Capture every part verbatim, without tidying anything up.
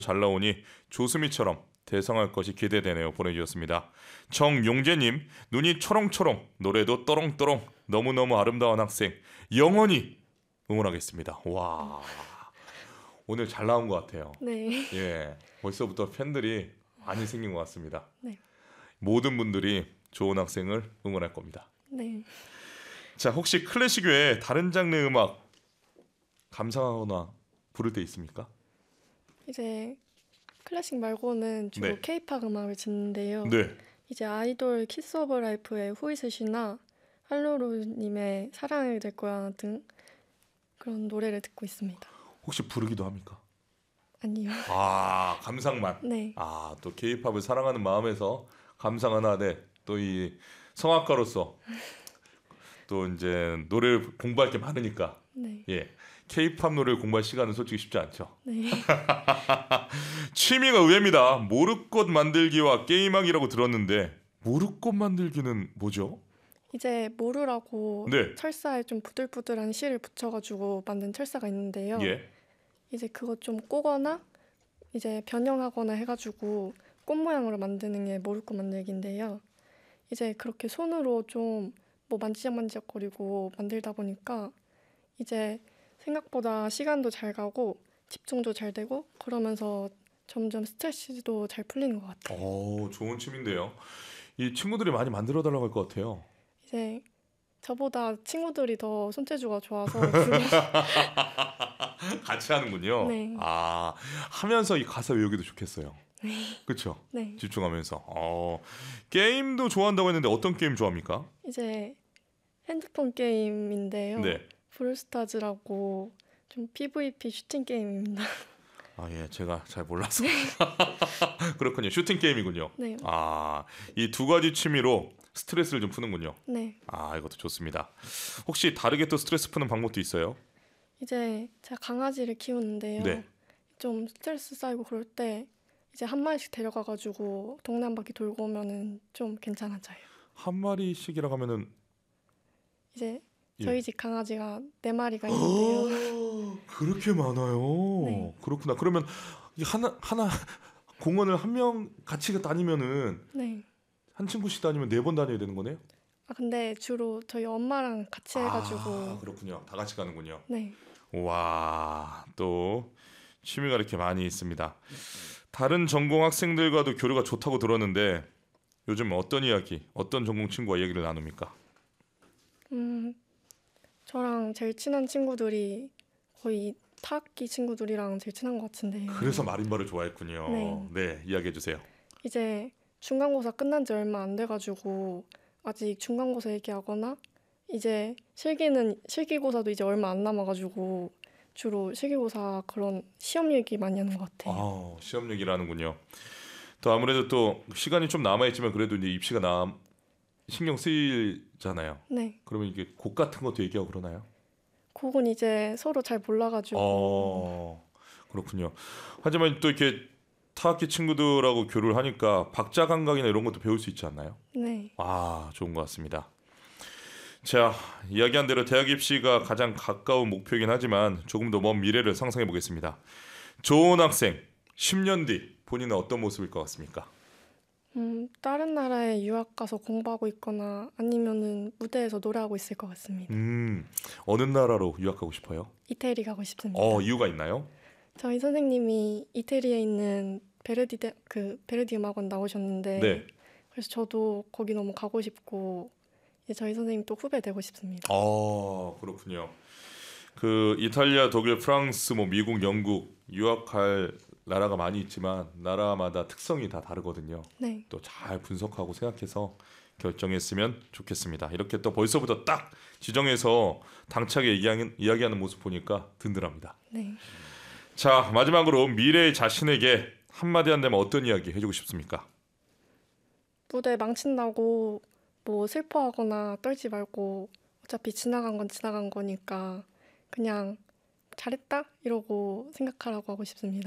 잘 나오니 조수미처럼 대성할 것이 기대되네요. 보내주셨습니다. 정용재님, 눈이 초롱초롱, 노래도 또롱또롱, 너무너무 아름다운 학생, 영원히 응원하겠습니다. 와, 오늘 잘 나온 것 같아요. 네. 예, 벌써부터 팬들이 많이 생긴 것 같습니다. 네. 모든 분들이 좋은 학생을 응원할 겁니다. 네. 자, 혹시 클래식 외에 다른 장르 음악 감상하거나 부를 때 있습니까? 이제 클래식 말고는 주로 네. 케이팝 음악을 듣는데요. 네. 이제 아이돌 키스 오브 라이프의 후이스시나 할로루님의 사랑이 될 거야 등 그런 노래를 듣고 있습니다. 혹시 부르기도 합니까? 아니요. 아, 감상만. 네. 아, 또 케이팝을 사랑하는 마음에서 감상은 하되 또 이 성악가로서 또 이제 노래를 공부할 게 많으니까 네. 예, 케이팝 노래를 공부할 시간은 솔직히 쉽지 않죠. 네. 취미가 의외입니다. 모루꽃 만들기와 게임하기라고 들었는데 모루꽃 만들기는 뭐죠? 이제 모루라고 네. 철사에 좀 부들부들한 실을 붙여가지고 만든 철사가 있는데요. 예. 이제 그거 좀 꼬거나 이제 변형하거나 해가지고 꽃 모양으로 만드는 게 모루꽃 만들기인데요. 이제 그렇게 손으로 좀 뭐 만지작만지작거리고 만들다 보니까 이제 생각보다 시간도 잘 가고 집중도 잘 되고 그러면서 점점 스트레스도 잘 풀리는 것 같아요. 오, 좋은 취미인데요. 이 친구들이 많이 만들어 달라고 할 것 같아요. 이제 저보다 친구들이 더 손재주가 좋아서 주로 같이 하는군요. 네. 아, 하면서 이 가사 외우기도 좋겠어요. 네. 그렇죠? 네. 집중하면서. 어, 게임도 좋아한다고 했는데 어떤 게임 좋아합니까? 이제 핸드폰 게임인데요. 네. 브롤스타즈라고 좀 피브이피 슈팅 게임입니다. 아, 예, 제가 잘 몰라서. 그렇군요. 슈팅 게임이군요. 네. 아, 이 두 가지 취미로 스트레스를 좀 푸는군요. 네. 아, 이것도 좋습니다. 혹시 다르게 또 스트레스 푸는 방법도 있어요? 이제 제가 강아지를 키우는데요. 네. 좀 스트레스 쌓이고 그럴 때 이제 한 마리씩 데려가가지고 동네 한 바퀴 돌고 오면은 좀 괜찮아져요. 한 마리씩이라고 하면은 이제 예. 저희 집 강아지가 네 마리가 있는데요. 그렇게 많아요. 네. 그렇구나. 그러면 이 하나 하나 공원을 한 명 같이 다니면은 네. 한 친구씩 다니면 네 번 다녀야 되는 거네요? 아 근데 주로 저희 엄마랑 같이 해가지고 아, 그렇군요. 다 같이 가는군요. 네. 와, 또 취미가 이렇게 많이 있습니다. 다른 전공 학생들과도 교류가 좋다고 들었는데 요즘 어떤 이야기, 어떤 전공 친구와 이야기를 나눕니까? 음 저랑 제일 친한 친구들이 거의 타학기 친구들이랑 제일 친한 것 같은데요. 그래서 마림바를 좋아했군요. 네. 네, 이야기해 주세요. 이제 중간고사 끝난 지 얼마 안 돼가지고 아직 중간고사 얘기하거나 이제 실기는 실기고사도 이제 얼마 안 남아가지고 주로 실기고사 그런 시험 얘기 많이 하는 것 같아요. 아, 시험 얘기를 하는군요. 또 아무래도 또 시간이 좀 남아 있지만 그래도 이제 입시가 남 신경 쓰이잖아요. 네, 그러면 이게 곡 같은 것도 얘기하고 그러나요? 그건 이제 서로 잘 몰라가지고 어, 그렇군요. 하지만 또 이렇게 타학기 친구들하고 교류를 하니까 박자 감각이나 이런 것도 배울 수 있지 않나요? 네, 아, 좋은 것 같습니다. 자, 이야기한 대로 대학 입시가 가장 가까운 목표이긴 하지만 조금 더 먼 미래를 상상해 보겠습니다. 좋은 학생, 십 년 뒤 본인은 어떤 모습일 것 같습니까? 음, 다른 나라에 유학 가서 공부하고 있거나 아니면은 무대에서 노래하고 있을 것 같습니다. 음, 어느 나라로 유학하고 싶어요? 이태리 가고 싶습니다. 어, 이유가 있나요? 저희 선생님이 이태리에 있는 베르디 대, 그 베르디 음악원 나오셨는데 네. 그래서 저도 거기 너무 가고 싶고 이제 저희 선생님 또 후배 되고 싶습니다. 어, 그렇군요. 그 이탈리아, 독일, 프랑스, 뭐 미국, 영국 유학할 나라가 많이 있지만 나라마다 특성이 다 다르거든요. 네, 또 잘 분석하고 생각해서 결정했으면 좋겠습니다. 이렇게 또 벌써부터 딱 지정해서 당차게 얘기하는, 이야기하는 모습 보니까 든든합니다. 네. 자, 마지막으로 미래의 자신에게 한마디 한다면 어떤 이야기 해주고 싶습니까? 무대 망친다고 뭐 슬퍼하거나 떨지 말고 어차피 지나간 건 지나간 거니까 그냥 잘했다 이러고 생각하라고 하고 싶습니다.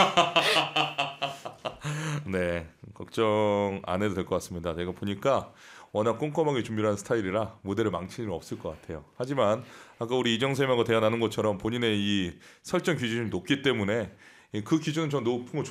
네, 걱정 안 해도 될 것 같습니다. 내가 보니까 워낙 꼼꼼하게 준비를 한 스타일이라 무대를 망칠 일은 없을 것 같아요. 하지만 아까 우리 이정쌤하고 대화 나눈 것처럼 본인의 이 설정 기준이 높기 때문에 그 기준은 전 높은 거